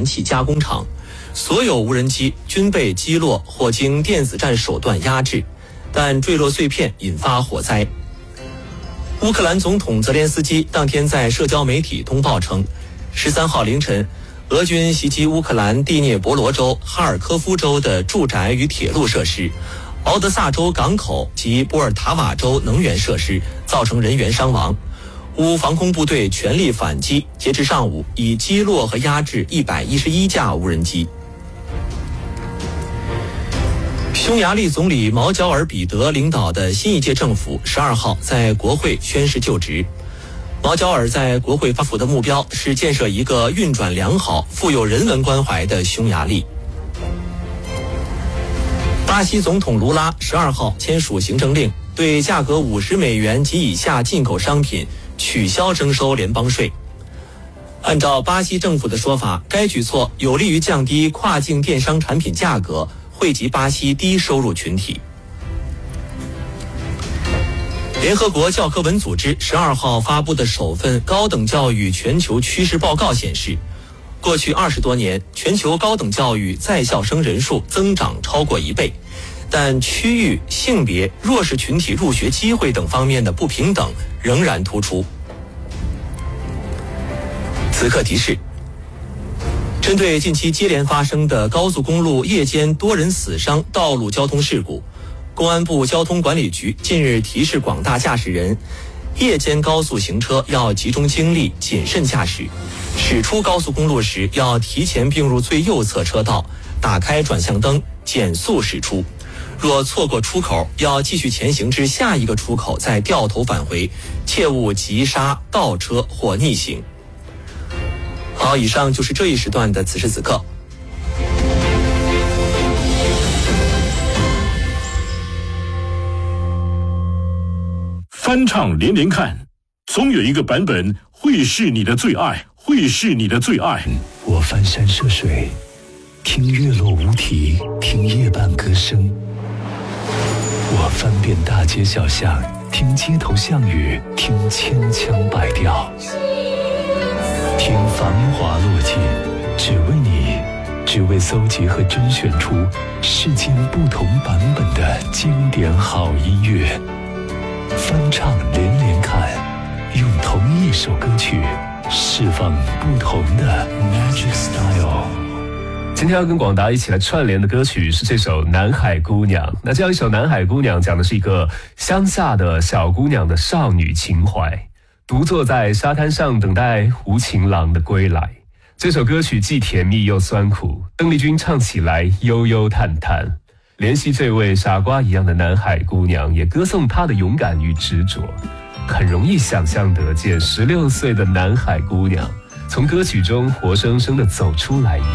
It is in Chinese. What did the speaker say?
燃气加工厂，所有无人机均被击落或经电子战手段压制，但坠落碎片引发火灾。乌克兰总统泽连斯基当天在社交媒体通报称，13号凌晨，俄军袭击乌克兰第聂伯罗州、哈尔科夫州的住宅与铁路设施，敖德萨州港口及波尔塔瓦州能源设施，造成人员伤亡。乌防空部队全力反击，截至上午已击落和压制111架无人机。匈牙利总理毛焦尔彼得领导的新一届政府12号在国会宣誓就职。毛焦尔在国会发布的目标是建设一个运转良好、富有人文关怀的匈牙利。巴西总统卢拉12号签署行政令，对价格$50及以下进口商品取消征收联邦税。按照巴西政府的说法，该举措有利于降低跨境电商产品价格，惠及巴西低收入群体。联合国教科文组织12号发布的首份高等教育全球趋势报告显示，过去20多年，全球高等教育在校生人数增长超过1倍，但区域、性别、弱势群体入学机会等方面的不平等仍然突出。此刻提示：针对近期接连发生的高速公路夜间多人死伤道路交通事故，公安部交通管理局近日提示广大驾驶人，夜间高速行车要集中精力，谨慎驾驶。驶出高速公路时，要提前并入最右侧车道，打开转向灯，减速驶出。若错过出口，要继续前行至下一个出口，再掉头返回，切勿急刹、倒车或逆行。好，以上就是这一时段的此时此刻。 翻唱连连看，总有一个版本会是你的最爱，会是你的最爱。 我翻山涉水，听月落乌啼，听夜半歌声。我翻遍大街小巷，听街头巷语，听千腔百调。听繁华落尽，只为你，只为搜集和甄选出世间不同版本的经典好音乐。翻唱连连看，用同一首歌曲释放不同的 Magic Style。 今天要跟广达一起来串联的歌曲是这首《南海姑娘》。那这样一首《南海姑娘》讲的是一个乡下的小姑娘的少女情怀，独坐在沙滩上等待胡情郎的归来。这首歌曲既甜蜜又酸苦，邓丽君唱起来悠悠叹叹，怜惜这位傻瓜一样的南海姑娘，也歌颂她的勇敢与执着。很容易想象得见16岁的南海姑娘从歌曲中活生生地走出来一样。